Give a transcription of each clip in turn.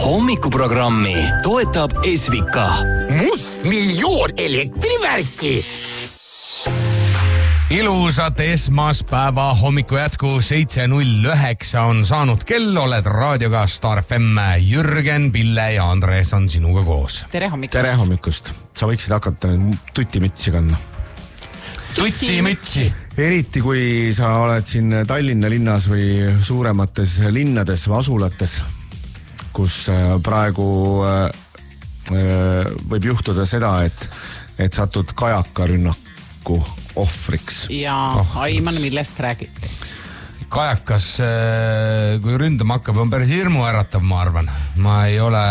Hommikuprogrammi toetab Esvika. Mustmiljoon elektrivärki. Ilusat esmaspäeva hommiku jätku 7.09 on saanud kell, oled raadioga Star FM. Jürgen, Pille ja Andres on sinuga koos. Tere hommikust. Tere hommikust. Sa võiksid hakata tutimütsi kandma. Tutimütsi. Eriti kui sa oled siin Tallinna linnas või suuremates linnades või asulates, kus praegu võib juhtuda seda, et satud kajakarünnaku ohvriks. Ja aiman, millest räägiti? Kajakas, kui ründama hakkab, on päris hirmu äratav, ma arvan. Ma ei ole...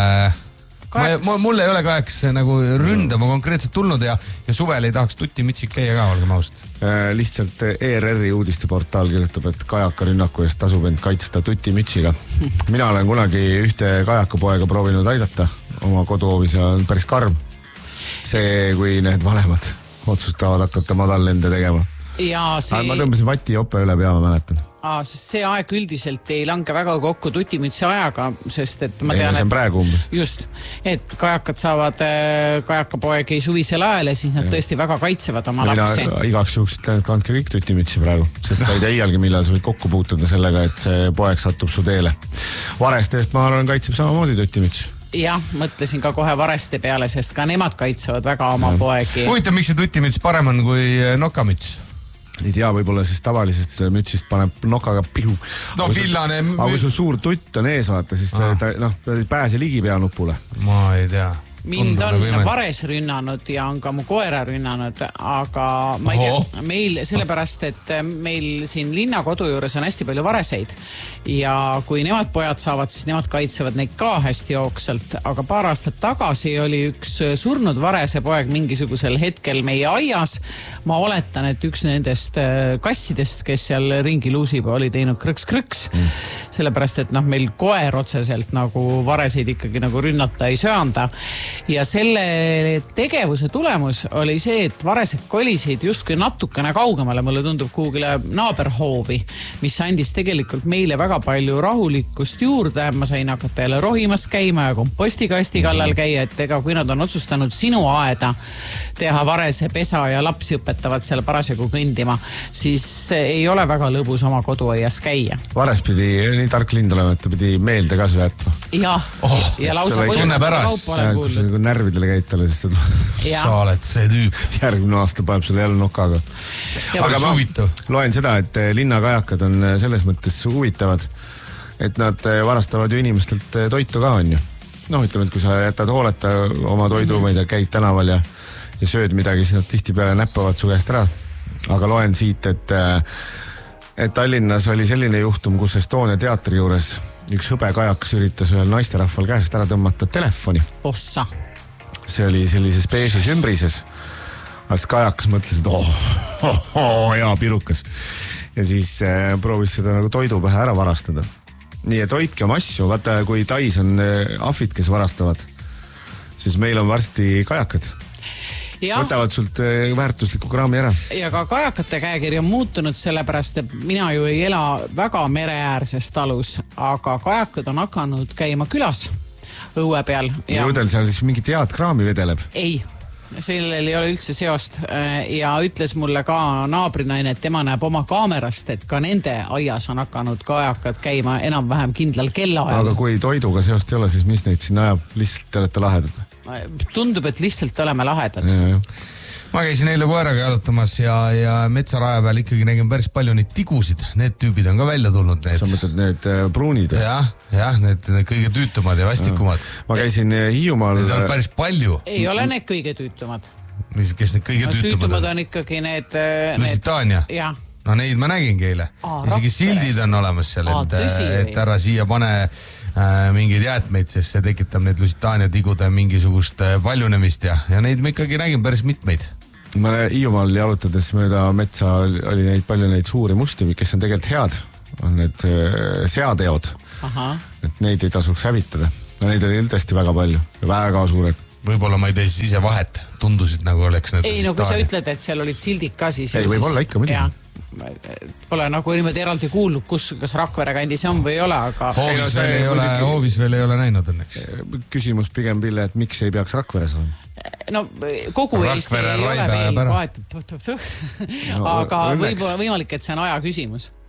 Mulle ei ole kajakas nagu ründama konkreetselt tulnud ja suvel ei tahaks tutimütsik käia ka, olgem aust. Lihtsalt ERR-i uudisteportaal kirjutab, et kajakarünnaku eest tasub end kaitsta tutimütsiga. Mina olen kunagi ühte kajakapoega proovinud aidata oma koduhoovis ja on päris karm. See, kui need vanemad otsustavad hakata madallende tegema. Ja see... Ma tõmbasin vati jope üle pea, ma mäletan. Sest see aeg üldiselt ei lange väga kokku tutimütsi ajaga, sest et ma tean, see on praegu umbes. Just, et kajakad saavad kajakapoegi suvisel ajal ja siis nad tõesti väga kaitsevad oma lapsi. Igaks juhuks ütlen, et kandke kõik tutimütsi praegu, sest sa ei tea iialgi, millal sa võid kokku puutuda sellega, et see poeg satub su teele. Varestest ma arvan, kaitseb samamoodi tutimüts. Jah, mõtlesin ka kohe vareste peale, sest ka nemad kaitsevad väga oma poegi. Huvitav, miks see tutimüts parem on kui nokamüts? Ei tea, võib-olla siis tavalisest mütsist paneb nokaga pihu. No pillane... Aga kui sul suur tutt on ees, vaata, siis ta pääse ligi pea nupule. Ma ei tea. Mind on vares rünnanud ja on ka mu koera rünnanud, aga ma ei tea, meil sellepärast, et meil siin linnakodu juures on hästi palju vareseid ja kui nemad pojad saavad, siis nemad kaitsevad neid ka hästi jooksalt, aga paar aastat tagasi oli üks surnud varese poeg mingisugusel hetkel meie aias. Ma oletan, et üks nendest kassidest, kes seal ringi luusib, oli teinud krõks, sellepärast, et meil koer otseselt nagu vareseid ikkagi nagu rünnata ei söanda. Ja selle tegevuse tulemus oli see, et varesed kolisid justkui natukene kaugemale, mulle tundub kuhugile naaberhoovi, mis andis tegelikult meile väga palju rahulikkust juurde. Ma sain hakata jälle rohimas käima ja kompostikasti kallal käia, et ega kui nad on otsustanud sinu aeda teha varese pesa ja lapsi õpetavad seal parasjagu kõndima, siis ei ole väga lõbus oma koduaias käia. Vares pidi nii tark lind olema, et ta pidi meelde ka söötma. Ja lausa kui närvidele käid talle, siis sa oled see tüüp. Järgmine aasta paneb selle jälle nokaga. Aga ma loen seda, et linnakajakad on selles mõttes huvitavad, et nad varastavad ju inimestelt toitu ka on ju. Ütleme, et kui sa jätad hooleta oma toidu, ma ei tea, käid tänaval ja sööd midagi, siis nad tihti peale näppavad su käest ära. Aga loen siit, et Tallinnas oli selline juhtum, kus Estonia teatri juures üks hõbekajakas üritas ühel naisterahval käest ära tõmmata telefoni. Ossa. See oli sellises beežis ümbrises. Aga kajakas mõtles, et hea pirukas. Ja siis proovis seda nagu toidu pähe ära varastada. Nii, et hoidke oma asju. Vaata, kui Tais on ahvid, kes varastavad, siis meil on varsti kajakad. Võtavad sult väärtusliku kraami ära. Ja ka kajakate käekiri on muutunud sellepärast, et mina ju ei ela väga mereäärses talus, aga kajakad on hakanud käima külas õue peal. Ja õudel seal siis mingi tead kraami vedeleb? Ei, sellel ei ole üldse seost ja ütles mulle ka naabrinaine, et tema näeb oma kaamerast, et ka nende aias on hakanud kajakad käima enam-vähem kindlal kellaajal. Aga kui toiduga seost ei ole, siis mis neid siin ajab? Lihtsalt te olete lahedad? Tundub, et lihtsalt oleme lahedad. Ma käisin eile koeraga jalutamas ja metsaraja peal ikkagi nägin päris palju neid tigusid. Need tüübid on ka välja tulnud. Sa mõtled need pruunid? Jah, need kõige tüütumad ja vastikumad. Ma käisin Hiiumaal... Need on päris palju. Ei ole need kõige tüütumad. Kes need kõige tüütumad on? Tüütumad on ikkagi need... Lusitaania? Jah. No neid ma nägingi eile. Isegi sildid on olemas seal, et ära siia pane mingeid jäätmeid, sest see tekitab need Lusitaania tigude mingisugust paljunemist ja neid ma ikkagi nägin päris mitmeid. Ma Hiiumaal jalutades mööda metsa oli neid palju neid suuri musti, kes on tegelikult head. On need seateod. Et neid ei tasuks hävitada. No neid oli tõesti väga palju ja väga suured. Võib-olla ma ei tee siis ise vahet. Tundusid nagu oleks need... Ei, no kui sa ütled, et seal olid sildid ka, siis... Ei, võib-olla ikka muidugi. pole nagu niimoodi eraldi kuulnud, kas Rakvere kandis on või ei ole, aga hoovis veel ei ole näinud õnneks. Küsimus pigem, Pille, et miks ei peaks Rakveres olema? No kogu Eesti ei ole veel vahet, aga võimalik, et see on aja küsimus.